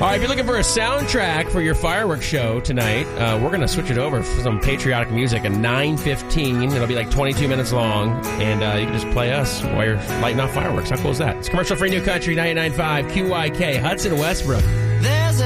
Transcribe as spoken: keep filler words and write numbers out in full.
All right, if you're looking for a soundtrack for your fireworks show tonight, uh, we're going to switch it over for some patriotic music at nine fifteen. It'll be like twenty-two minutes long, and uh, you can just play us while you're lighting off fireworks. How cool is that? It's commercial-free New Country ninety-nine point five Q Y K, Hudson, Westbrook.